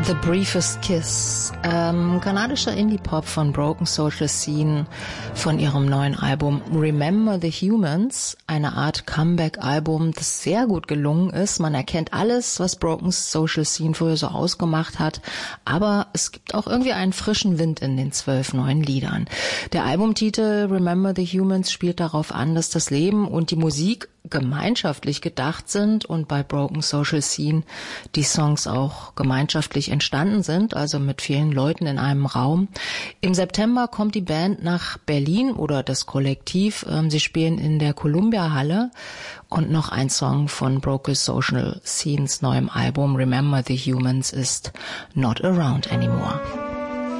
The Briefest Kiss, kanadischer Indie-Pop von Broken Social Scene von ihrem neuen Album Remember the Humans, eine Art Comeback-Album, das sehr gut gelungen ist. Man erkennt alles, was Broken Social Scene früher so ausgemacht hat, aber es gibt auch irgendwie einen frischen Wind in den 12 neuen Liedern. Der Albumtitel Remember the Humans spielt darauf an, dass das Leben und die Musik gemeinschaftlich gedacht sind und bei Broken Social Scene die Songs auch gemeinschaftlich entstanden sind, also mit vielen Leuten in einem Raum. Im September kommt die Band nach Berlin oder das Kollektiv. Sie spielen in der Columbia Halle und noch ein Song von Broken Social Scenes neuem Album Remember the Humans ist Not Around Anymore.